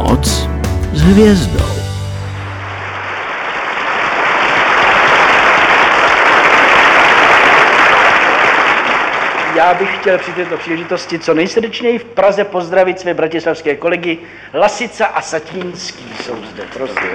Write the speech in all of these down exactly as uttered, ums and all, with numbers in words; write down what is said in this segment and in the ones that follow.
Noc s hvězdou. Já bych chtěl při této příležitosti co nejsrdečněji v Praze pozdravit své bratislavské kolegy Lasica a Satínský. Jsou zde, prosím.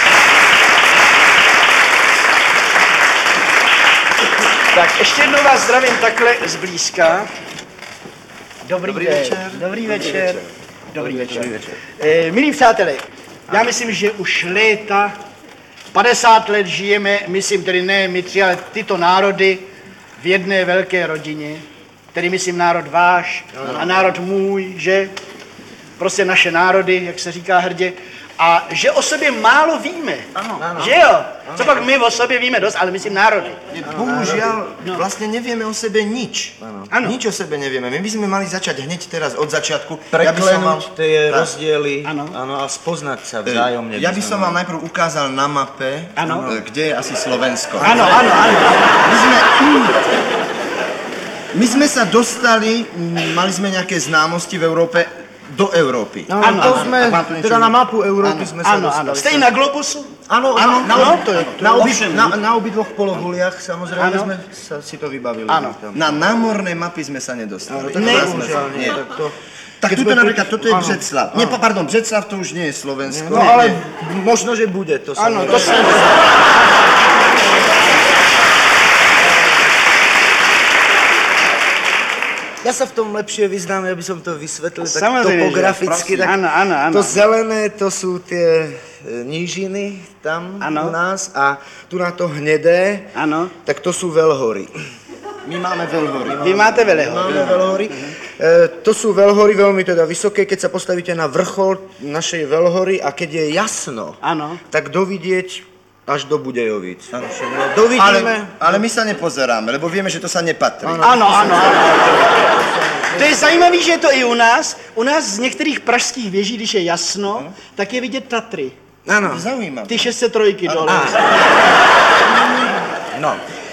Tak ještě jednou vás zdravím takhle zblízka. Dobrý, Dobrý den. večer. Dobrý večer. Dobrý večer. Dobrý večer. Eh, milí přátelé, já myslím, že už léta, padesát let žijeme, myslím tedy ne my tři, ale tyto národy v jedné velké rodině, tedy myslím národ váš ano. a národ můj, že? Prostě naše národy, jak se říká hrdě. A že o sobě málo víme, Ano, ano. že jo? Ano. Co pak my o sobě víme dost, ale myslím národy. Bohužiaľ, no. vlastne nevieme o sebe nič. Ano. Nič o sebe nevieme. My by sme mali začať hneď teraz od začiatku. Preklenúť ja tie tak. rozdiely Ano. ano, a spoznať sa vzájomne. Ja by som vám najprv ukázal na mape, Ano. kde je asi Slovensko. Ano, ano, ano. My sme, my sme sa dostali, mali sme nejaké známosti v Európe, do Európy. No, Ano, to ano. sme, Má to niečo- teda na mapu Európy Ano, sme sa Ano, dostali. ano. Stejně na Globusu? Áno, Áno, na, no, na, to je- to na, je obi, ovšem. na, na obidvoch polohuliach samozrejme Áno. sme sa, si to vybavili. Áno. Tam. Na námorné mapy sme sa nedostali. Tak Ne. bohužiaľ nie. Tak, to, Tak keď tuto sme napríklad, pri- toto je áno. Břeclav. Nie, pa- pardon, Břeclav to už nie je Slovensko. No ale možno, že bude to Ano, samozrejme. to se... Ja sa v tom lepšie vyznám, aby som to vysvetlil tak Samozrejme, že topograficky. prosím. Tak Áno, áno, áno. To zelené, to sú tie e, nížiny tam Áno. u nás a tu na to hnedé, Ano. tak to sú veľhory. My máme veľhory. Vy máte Veleho. Máme veľhory. E, to sú veľhory veľmi teda vysoké, keď sa postavíte na vrchol našej veľhory a keď je jasno, Ano. tak dovidieť až do Budejovic. No, Ale, dovidíme. ale my sa nepozeráme, lebo vieme, že to sa nepatrí. Ano, ano, ano. To je zajímavé, že je to i u nás. U nás z některých pražských věží, když je jasno, tak je vidět Tatry. Áno. Zaujímavé. Ty šest set tři dole. No.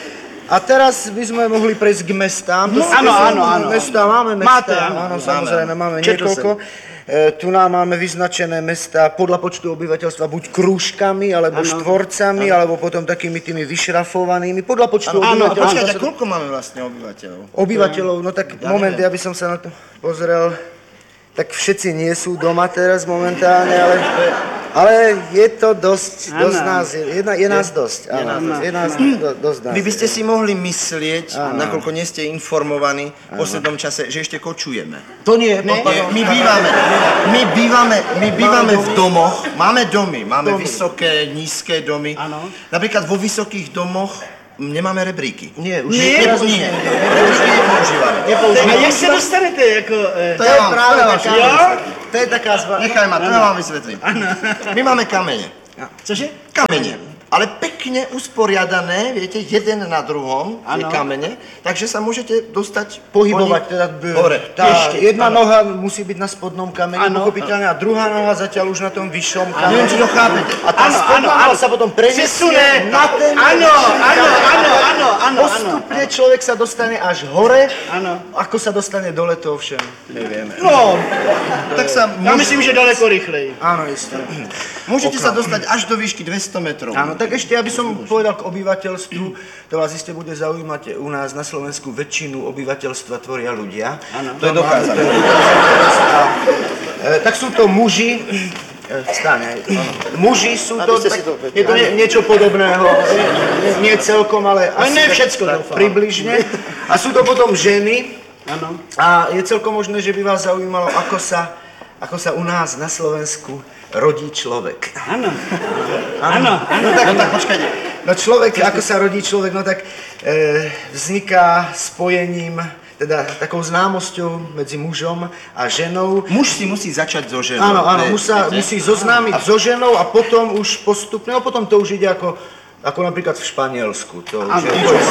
A teraz by sme mohli prejsť k mestám. To No, sú- áno, to sú áno, áno. Mestá, máme mestá. Máte, áno. áno, samozrejme, máme Četl niekoľko. E, tu nám máme vyznačené mestá podľa počtu obyvateľstva buď krúžkami, alebo Áno. štvorcami, alebo potom takými tými vyšrafovanými. Podľa počtu Áno, obyvateľstva. Počkajte, sa to- koľko máme vlastne obyvateľov? Obyvateľov, no tak Ja moment, neviem. ja by som sa na to pozrel. Tak všetci nie sú doma teraz momentálne, ale, ale je to dosť, Áno. dosť nás, je, je, je nás dosť, áno, je nás do, dosť nás. Vy by ste je. si mohli myslieť, nakoľko nie ste informovaní v poslednom čase, že ešte kočujeme. To nie, Nie, my bývame, my bývame, my bývame v domoch, máme domy, máme Domy. vysoké, nízke domy. Áno. Napríklad vo vysokých domoch nemáme rebríky. Nie, už Nie, teraz Nie, rebríky nepoužívame. A jak se dostanete jako... Eh, To ja vám, to ja vám taká, všetko Jo? vysvetlím. to je taká zva... Nechaj ma, to ja vám vysvetlím. My máme kamene. cože? Kamene. Ale pekne usporiadané, viete, jeden na druhom je Áno. kamene, takže sa môžete dostať Pohybovať, po teda nich b- hore. tá Ešte. jedna noha musí byť na spodnom kameni, Áno. pochopiteľne, a druhá noha zatiaľ už na tom vyššom Neviem, či kameni. to chápete. A tá Áno, spodná áno, noha áno. sa potom prenesie Přesune. na ten Áno, vyšší áno, kameň. áno, áno, áno, Postupne človek sa dostane až hore, Áno. ako sa dostane dole, to ovšem nevieme. No, Tak sa já môže, myslím, že daleko rychleji. Áno, isté. môžete sa dostať až do výšky dvesto metrov. Áno, tak ešte, aby som povedal k obyvateľstvu, to vás iste bude zaujímať, u nás na Slovensku väčšinu obyvateľstva tvoria ľudia. Áno. To je dokázané. To je dokázané. E, tak sú to muži, e, stáň aj, muži sú to, Aby ste tak, si to je to nie, niečo podobného, nie, nie celkom, ale Ale asi ne tak- všecko, tak doufám. približne. A sú to potom ženy Ano. a je celkom možné, že by vás zaujímalo, ako sa, ako sa u nás na Slovensku rodí človek. Ano. Ano. No tak, No tak počkajte. no človek, ako sa rodí človek, no tak e, vzniká spojením, teda takou známosťou medzi mužom a ženou. Muž si musí začať so ženou. Áno, áno, Ne- muž sa viete? musí zoznámiť so ženou a potom už postupne, no potom to už ide ako, ako napríklad v Španielsku. To už je, to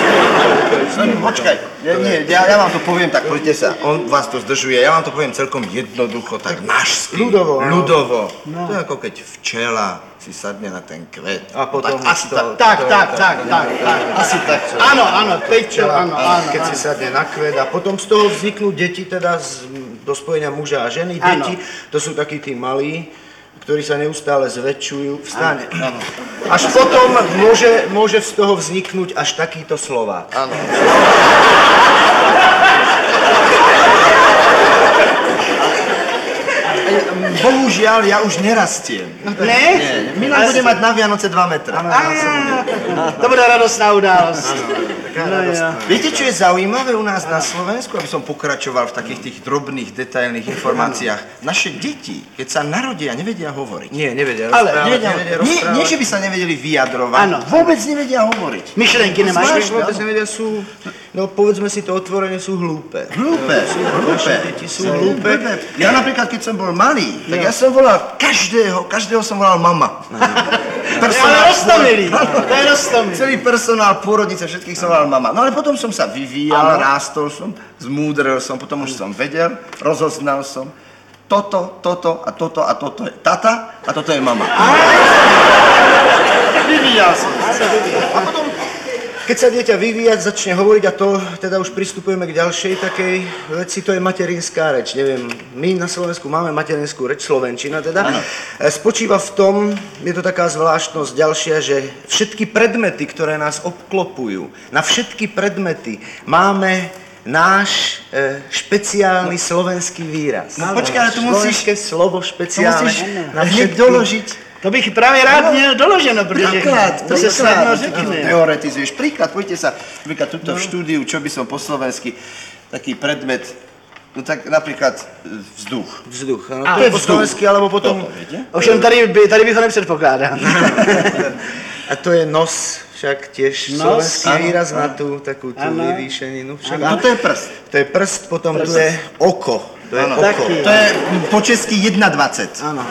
je, No, počkaj, ja, nie, ja, ja vám to poviem tak, poďte sa, on vás to zdržuje, ja vám to poviem celkom jednoducho, tak nášsky. ľudovo, áno. Ľudovo. To je ako keď včela si sadne na ten kvet. A potom tak asi to- tak. Tak, tak, tak, tak, tak. Asi tak. Ano, ano, teď čo, ano, ano. keď si sadne na kvet a potom z toho vzniknú deti, teda z, do spojenia muža a ženy. Áno. Deti, to sú takí tí malí, ktorí sa neustále zväčšujú, vstane. Až potom môže, môže z toho vzniknúť až takýto slovák. Áno. Bohužiaľ, ja už nerastiem. Ne? Nie, Milan bude mať na Vianoce dva metre. To bude radostná událost. No, ja. Viete, čo je zaujímavé u nás na Slovensku, aby som pokračoval v takých tých drobných, detailných informáciách? Naše deti, keď sa narodia, nevedia hovoriť. Nie, nevedia Ale rozprávať, nevedia, nevedia nie, rozprávať. nie, že by sa nevedeli vyjadrovať, Áno. vôbec nevedia hovoriť. Myšlenky nemáš? Zvlášť, Vôbec nevedia, sú, no povedzme si to otvorene, sú hlúpe. Hlúpe, hlúpe. Naše deti sú hlúpe. Ja napríklad, keď som bol malý, tak ja som volal každého, každého som volal mama. Ale roztomilý, to je roztomilý. Celý personál, pôrodnice, všetkých som volal mama. No ale potom som sa vyvíjal, rástol som, zmúdrel som, potom už som vedel, rozoznal som. Toto, toto a toto a toto je tata a toto je mama. Vyvíjal som sa. A potom Keď sa dieťa vyvíjať, začne hovoriť, a to teda už pristupujeme k ďalšej takej veci, to je materinská reč. Neviem, my na Slovensku máme materinskú reč, slovenčina teda. Ano. Spočíva v tom, je to taká zvláštnosť ďalšia, že všetky predmety, ktoré nás obklopujú, na všetky predmety máme náš e, špeciálny slovenský výraz. No počkaj, ale tu musíš... Slovenské slovo špeciálne. musíš na hneď všetky- doložiť. To bych právě rád měl doloženo, protože Príklad, to se snadno řekne. Teoretizuješ. Príklad, poďte sa, napríklad tuto v štúdiu, čo by som po slovensky, taký predmet, no tak napríklad e, vzduch. Vzduch, ano, A, to je po vzduch. slovensky, alebo potom... Ovšem tady, by, tady bych ho nepředpokládal. A to je nos, však tiež Nos, slovenský áno, výraz áno. na tú takú tú Áno. vyvýšeninu. Však, No to je prst. to je prst, potom tu je oko. To je Áno. oko. Taký. To je po česky jedna dvadsať. Áno.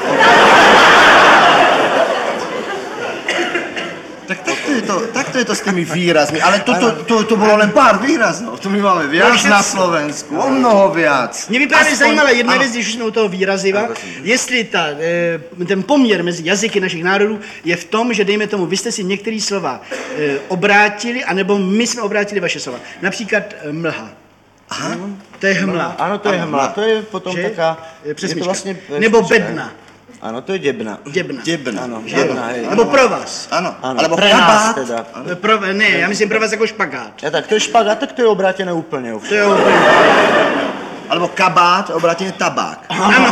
Tak takto je to, takto je to s tými výrazmi, ale to, to, to, to bolo len pár výrazov, to my máme viac No, na Slovensku, o mnoho viac. Mě by právě Aspoň- zajímala jedna ano. věc, když už jsme u toho výraziva, jestli ta, eh, ten poměr mezi jazyky našich národů je v tom, že dejme tomu, vy jste si některé slova eh, obrátili, anebo my jsme obrátili vaše slova. Například eh, mlha. Aha. To je hmla. Áno, to je hmla. To je potom Že? taká... Je přesmička. vlastne... Nebo bedna. Áno, to je debna. Děbna. Debna. Áno, Áno. debna, hej. Nebo provaz. Áno, Áno, alebo pre nás kabát. teda. Eh, Pro, ne, já myslím provaz jako špagát. Ja tak, to je špagát, tak to je obrátené úplne. To je úplně... Alebo kabát, obrátené tabák.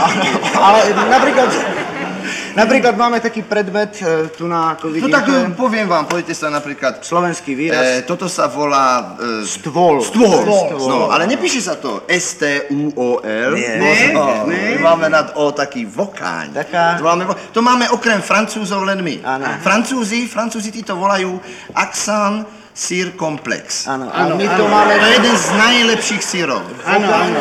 Ale napríklad... Napríklad máme taký predmet, e, tu na, ako No vidíte, tak eh, poviem vám, poďte sa napríklad, slovenský e, výraz. toto sa volá... E, Stôl. Stôl. Stôl. No, ale nepíše sa to S T U O L. Nie. Ne, No, ne. My máme nad O taký vokáň. Taká- To máme, vo- to máme okrem Francúzov len my. Áno. Francúzi, Francúzi tí to volajú Axan sír komplex. Áno, a Áno, my áno. to máme... To je jeden z najlepších sírov. Ano, ano.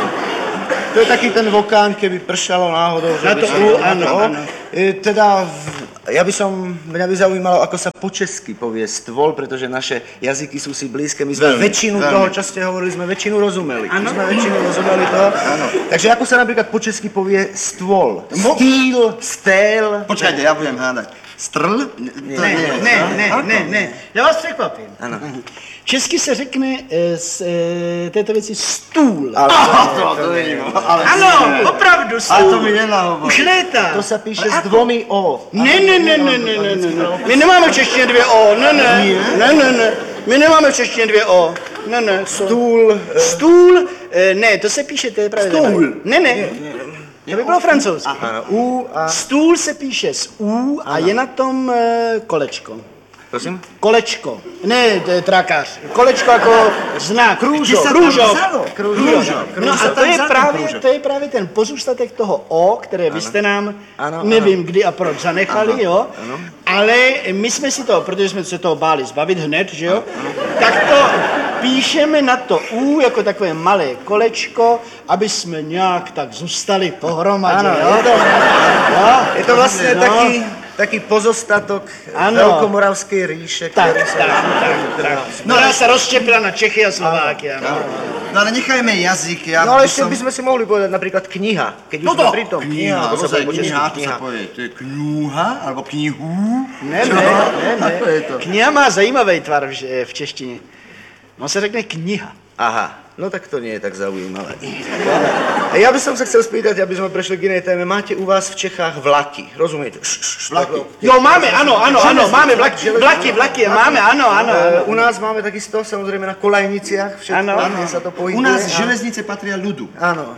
To je taký ten vokán, keby pršalo náhodou. Že Na by to sa- U, na áno, to O. áno. E, Teda, v- ja by som, mňa by zaujímalo, ako sa po česky povie stôl, pretože naše jazyky sú si blízke. My sme Veľmi, väčšinu veľmi. toho, čo ste hovorili, sme väčšinu rozumeli. Áno. My sme väčšinu rozumeli toho. Takže ako sa napríklad po česky povie stôl? Mo- Stýl, stél. Počkajte, ja budem hádať. Strl? To Ne, nie. ne, ne, ne, ne. Já vás překvapím. Ano. Česky se řekne eh, z eh, této věci stůl. Ale To, to není, ale... Ano, opravdu stůl. Ale to mi nenahovor. Už léta. to sa píše s dvomi O. Ne, ne, ne, ne, ne, ne, ne, ne. My nemáme v češtině dvě O, ne, ne, ne, ne, ne. My nemáme v češtině dvě O, ne, ne. Stůl. Stůl, eh, ne, to se píše, to je právě. Stůl. Ne, ne, to by bylo francouzsky. Ano, U a... Stůl se píše s U a je na tom eh, kolečko. Prosím? Kolečko. Ne, to je trakář. Kolečko jako znak. Kde sa to Kružok. vzalo? Kružok. No a sa to tam je, vzal ten právě, kružok? to je právě ten pozůstatek toho O, které vy jste nám, Ano, nevím kdy a proč, zanechali, jo. ano. Ale my jsme si to, protože jsme se toho báli zbavit hned, že jo, tak to píšeme na to U jako takové malé kolečko, aby jsme nějak tak zůstali pohromadě, Áno, jo. je to, Jo? je to vlastne No. taký, taký pozostatok Áno. Veľkomoravskej ríše, Tak, ktorý tak, sa... tak, tak. No, která se rozštěpila na Čechy a Slováky, ano. No ale nechajme jazyk, ja No ale by ešte som... by sme si mohli povedať napríklad kniha. Keď už No sme to, pri tom. kniha, ako sa ozaj, povie po česky? kniha, ako sa povie, to je kňúha, alebo knihu. Ne, Čo? ne, ne, ne. Ako je to? Kniha má zajímavý tvar v, v češtině. No se řekne kniha. Aha, no tak to nie je tak zaujímavé. Ja by som sa chcel spýtať, aby sme prešli k inej téme. Máte u vás v Čechách vlaky, rozumiete? Vlaky. Jo, máme, áno, áno, áno, máme vlaky, vlaky, vlaky, máme, áno, áno. U nás máme takisto, samozrejme, na kolajniciach všetko, Áno. kde sa to pohybuje. U nás a- železnice patria ľudu. Áno.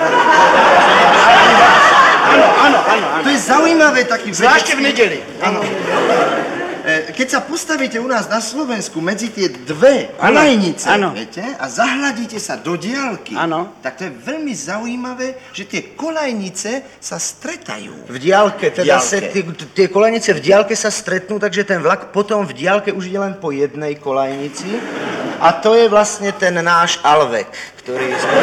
Áno, áno, áno, áno. To je zaujímavé taký Zvláště v vedecký- neděli. Áno. E, Keď sa postavíte u nás na Slovensku medzi tie dve Áno, kolajnice, áno. viete, a zahľadíte sa do diaľky, Áno. tak to je veľmi zaujímavé, že tie kolajnice sa stretajú. V diaľke, teda Diaľke. Se, tie, tie kolajnice v diaľke sa stretnú, takže ten vlak potom v diaľke už ide len po jednej kolajnici. A to je vlastne ten náš Alvek, ktorý sme...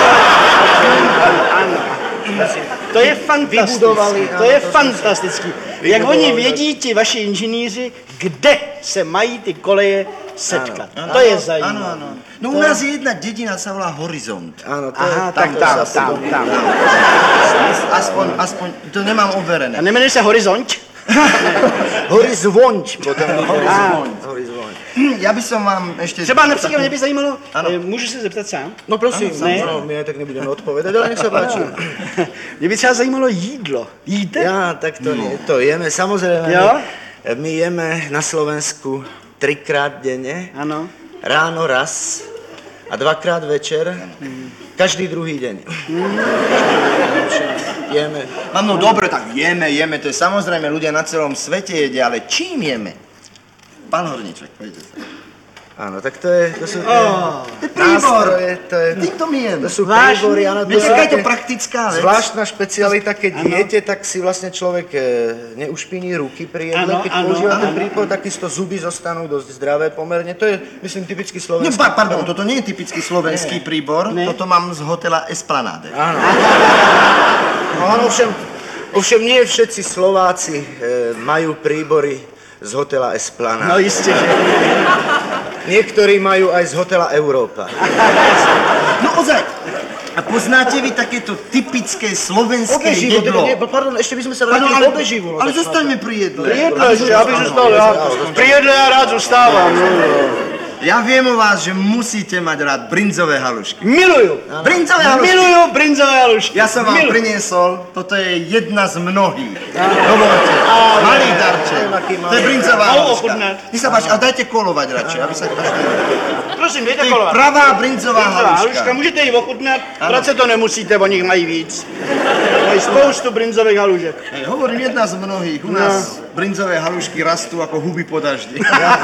To je fantastický, Vybudovali, to áno, je to jsme fantastický. Jak vybudovali, oni tak- vědí, ti vaši inženýři, kde se mají ty koleje setkat. Áno, To je áno, zajímavé. áno. No u nás je jedna dedina, sa volá Horizont. Áno, to Aha, je, tak to tam, sa tam, potom- tam. Aspoň, aspoň, to nemám A overené. nemenuje se Horizont? Horizvonť potom. Horizvonť. Horizvonť. Ja by som vám ešte... Třeba například mě by zajímalo, Ano. eh, můžu se zeptat sám? No prosím, Áno, ne. no, my aj tak nebudeme odpovedať, ale nech sa páči. Mě by třeba zajímalo jídlo. Jíte? Ja, tak to, nie, to jeme, samozrejme. Jo? My, my jeme na Slovensku trikrát denne, Ano. ráno raz a dvakrát večer, každý druhý deň. Jeme. Mám, no dobre, tak jeme, jeme, to je samozrejme, ľudia na celom svete jedia, ale čím jeme? Pán Horníček, poďte sa. Áno, tak to je, to sú tie Oh, To je príbor. nástroje, to je, Týmto my jeme. to sú Vážne? príbory, áno, to Viete, sú aká je to také praktická vec? zvláštna špecialita, keď jete, tak si vlastne človek e, neušpiní ruky pri jedle, Áno, keď áno, používa ten áno. príbor, takisto zuby zostanú dosť zdravé pomerne, to je, myslím, typicky Nie, slovenský. pa- pardon, toto nie je typický slovenský príbor, Ne. toto mám z hotela Esplanade. Áno. No, áno, ovšem, ovšem nie všetci Slováci e, majú príbory z hotela Esplanade. No jistě, že. Niektorí majú aj z hotela Európa. No ozaj, a poznáte vy takéto typické slovenské Obeživo, jedlo? nie, pardon, ešte by sme sa Pardon, vrátili ale, k obeživu. no, ale tak zostaňme pri jedle. Pri jedle, že já bych zůstal, já, pri jedle já rád zůstávám. no, no. Ja viem o vás, že musíte mať rád brinzové halušky. Miluju. Brinzové halušky. Miluju brinzové halušky. Ja som vám Miluju. priniesol, toto je jedna z mnohých. Dovolte, malý darček. To je brinzová Mohu haluška. ochutnať? Nech sa páči, ale dajte kolovať radšej, aby sa každý... Prosím, To dejte je kolovat. pravá brinzová Brinzová haluška, haluška. můžete ji ochutnat, vracet to nemusíte, o nich mají víc. Mají spoustu brinzových halušek. Hej, hovorím jedna z mnohých. U nás brinzové halušky rastú ako huby po daždi.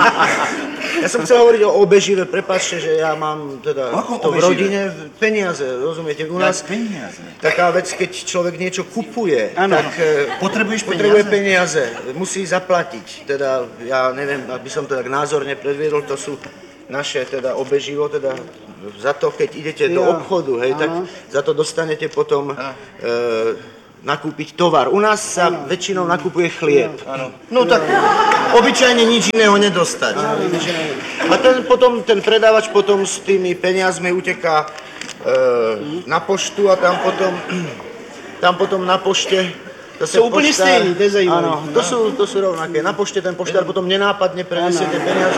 Ja som chcel hovoriť o obežive, prepáčte, že ja mám teda O akom to v obežive? rodine peniaze, rozumiete? U nás peniaze. taká vec, keď človek niečo kupuje, Áno. tak e, Potrebuješ potrebuje peniaze? peniaze, musí zaplatiť. Teda, ja neviem, aby som to tak názorne predviedol, to sú naše teda obeživo, teda za to, keď idete do Jo. obchodu, hej, tak za to dostanete potom e, nakúpiť tovar. U nás sa väčšinou nakupuje chlieb. Áno. No tak obyčajne nič iného nedostať. A ten potom, ten predávač potom s tými peniazmi uteká e, na poštu a tam potom, tam potom na pošte zase Sú úplne poštár- stejní, to je zajímavé. Áno, to sú, to sú rovnaké. Na pošte ten poštár potom nenápadne prenesie tie peniaze.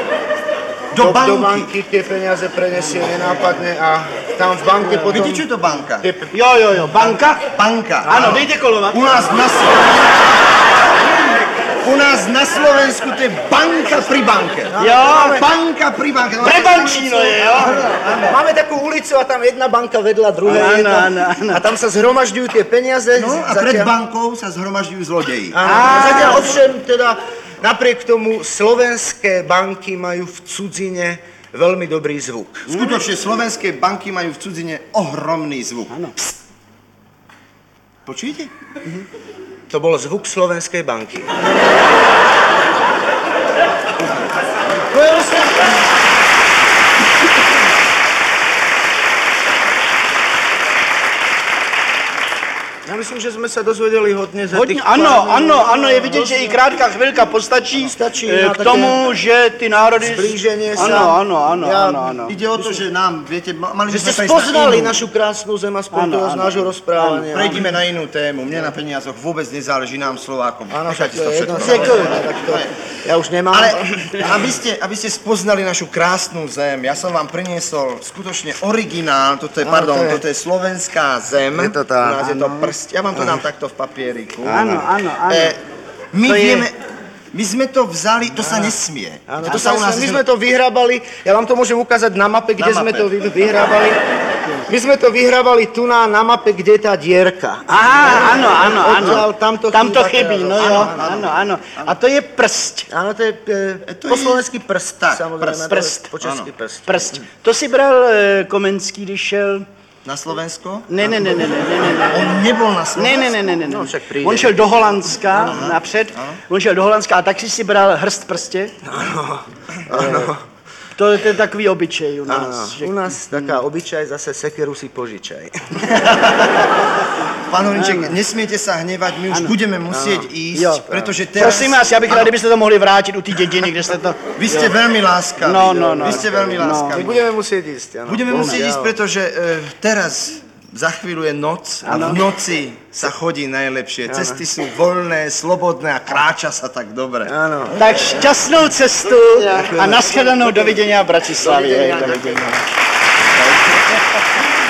Do do banky. banky tie peniaze prenesie nenápadne a tam v banke potom... Viete, čo je to banka? tie pe- Jo, jo, jo, banka? Banka. Ano, dejte kolovat. U nás na Slovensku... U nás na Slovensku to je banka pri banke. Jo, Banka pri banke. No, Prebančíno je, jo? Máme takú ulicu a tam jedna banka vedľa druhej. Áno, je tam- áno, áno. A tam sa zhromažďujú tie peniaze. No a pred zatiaľ- bankou sa zhromažďujú zlodeji. Áno, a zatiaľ ovšem teda napriek tomu slovenské banky majú v cudzine veľmi dobrý zvuk. Skutočne slovenské banky majú v cudzine ohromný zvuk. Áno. Počujete? To bol zvuk slovenskej banky. To je vlastne... Já myslím, že jsme se dozvěděli hodně za Hodně, těch ano, pár minut. ano, ano, je vidět, že i krátká chvilka postačí Stačí eh, na k také tomu, že ty národy... zblíženie sa. Ano, ano, ano, Já- ano, ano. Ide o to, že nám, viete, ma- mali Že by sme jste prejsť na spoznali inú- našu krásnou zem aspoň Ano, toho z ano. nášho rozprávania. Prejdime na inú tému. Mne na peniazoch vôbec nezáleží, nám Slovákom. Áno, však Nechajte to je jedno. všetko. Tak to, ja už nemám. Ale aby ste, aby ste spoznali našu krásnu zem, ja som vám priniesol skutočne originál, toto je, pardon, to je- toto je slovenská zem. Je to tak. U nás je to prst. Ja vám to dám takto v papieriku. Ano, ano, ano. E, my To je- vieme, my sme to vzali, to sa nesmie. Áno, to to sa sa, u nás... my sme to vyhrábali, ja vám to môžem ukázať na mape, kde Na sme mape. to vy- vyhrábali. My sme to vyhrábali tu na, na mape, kde je tá dierka. Aha, ano, ano, ano. Odtiaľ tam to tam to chýba chybí, teda. no jo, ano, ano. A to je prst. Áno, to je e, To po je- slovenský prst, tak, samozrejme. prst. Po český Áno. prst. Prst. To si bral eh, Komenský, když šel... Na Slovensko? Ne, ne, ne, ne, ne, ne, ne. On nebol na Slovensku? Ne, ne, ne, ne, ne. No, však přijde. On šel do Holandska napřed, on šel do Holandska a taky si bral hrst prstě. Ano. To, to je takový obyčej u nás. Áno, že- u nás taká obyčaj, zase sekeru si požičaj. Pán Horníček, nesmiete sa hnevať, my už budeme musieť ísť, Jo. pretože teraz... Prosím vás, já bych rád, kdybyste to mohli vrátit u té dědiny, kde jste to... Vy ste veľmi láskaví. No, no, no. Vy ste veľmi No. láskaví. My budeme musieť ísť, áno. Budeme musieť Bohužiaľ. ísť, pretože e, teraz za chvíľu je noc a v noci sa chodí najlepšie. Cesty sú voľné, slobodné a kráča sa tak dobre. Áno. Tak šťastnou cestu a nashledanou, dovidění v Bratislavě. Dovidenia. Dovidění.